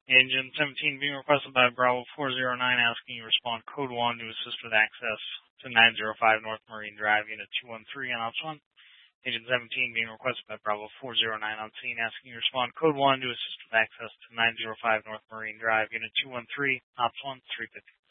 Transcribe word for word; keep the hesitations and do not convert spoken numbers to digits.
Agent seventeen being requested by Bravo four zero nine asking you to respond code one to assist with access to nine oh five North Marine Drive, Unit two one three on Ops one. Agent seventeen being requested by Bravo four zero nine on scene asking you to respond code one to assist with access to nine oh five North Marine Drive, Unit two one three, Ops one, three fifty.